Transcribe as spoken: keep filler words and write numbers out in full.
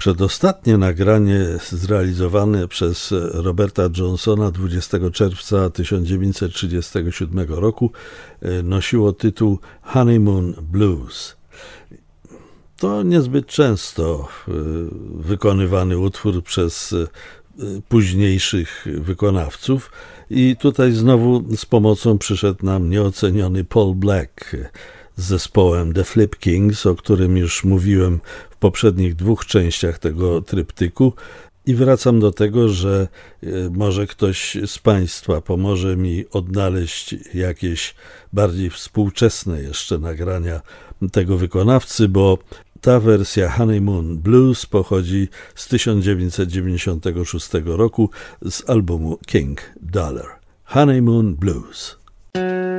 Przedostatnie nagranie zrealizowane przez Roberta Johnsona dwudziestego czerwca tysiąc dziewięćset trzydziestego siódmego roku nosiło tytuł Honeymoon Blues. To niezbyt często wykonywany utwór przez późniejszych wykonawców i tutaj znowu z pomocą przyszedł nam nieoceniony Paul Black z zespołem The Flip Kings, o którym już mówiłem w poprzednich dwóch częściach tego tryptyku. I wracam do tego, że może ktoś z Państwa pomoże mi odnaleźć jakieś bardziej współczesne jeszcze nagrania tego wykonawcy, bo ta wersja Honeymoon Blues pochodzi z tysiąc dziewięćset dziewięćdziesiątego szóstego roku z albumu King Dollar. Honeymoon Blues.